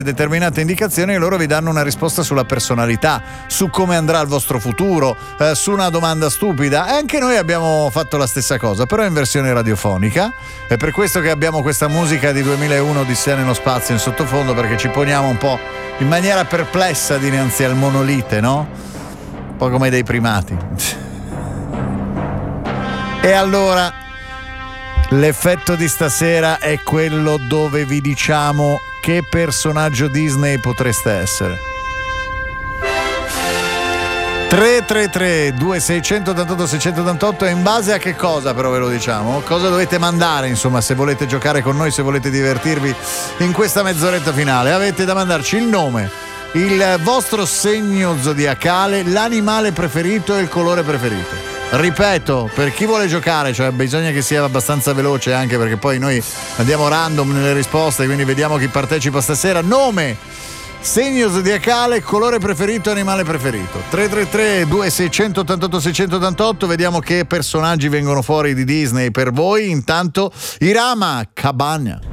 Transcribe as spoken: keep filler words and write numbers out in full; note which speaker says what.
Speaker 1: determinate indicazioni e loro vi danno una risposta sulla personalità, su come andrà il vostro futuro, eh, su una domanda stupida. E anche noi abbiamo fatto la stessa cosa, però in versione radiofonica. È per questo che abbiamo questa musica di duemilauno Odissea nello spazio in sottofondo, perché ci poniamo un po' in maniera perplessa dinanzi al monolite, no? Un po' come dei primati. E allora l'effetto di stasera è quello dove vi diciamo che personaggio Disney potreste essere. tre tre tre due sei otto otto sei otto otto. E in base a che cosa però ve lo diciamo? Cosa dovete mandare, insomma, se volete giocare con noi, se volete divertirvi in questa mezz'oretta finale? Avete da mandarci il nome, il vostro segno zodiacale, l'animale preferito e il colore preferito. Ripeto, per chi vuole giocare, cioè bisogna che sia abbastanza veloce, anche perché poi noi andiamo random nelle risposte, quindi vediamo chi partecipa stasera. Nome, segno zodiacale, colore preferito, animale preferito. tre tre tre due sei otto otto sei otto otto. Vediamo che personaggi vengono fuori di Disney per voi. Intanto Irama Cabana.